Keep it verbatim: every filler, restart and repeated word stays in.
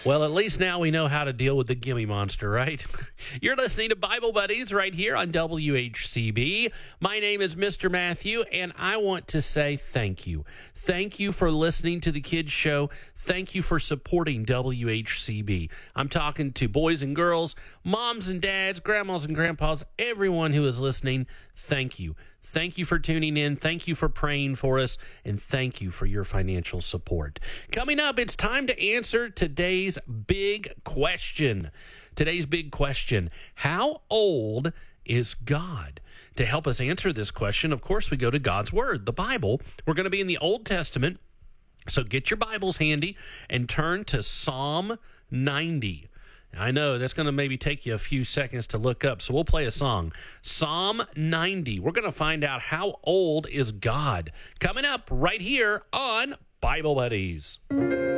Well, at least now we know how to deal with the gimme monster, right? You're listening to Bible Buddies right here on W H C B. My name is Mister Matthew, and I want to say thank you. Thank you for listening to the Kids Show. Thank you for supporting W H C B. I'm talking to boys and girls, moms and dads, grandmas and grandpas, everyone who is listening. Thank you. Thank you for tuning in. Thank you for praying for us. And thank you for your financial support. Coming up, it's time to answer today's big question. Today's big question: how old is God? To help us answer this question, of course, we go to God's Word, the Bible. We're going to be in the Old Testament. So get your Bibles handy and turn to Psalm ninety. I know that's going to maybe take you a few seconds to look up, so we'll play a song. Psalm ninety. We're going to find out how old is God. Coming up right here on Bible Buddies.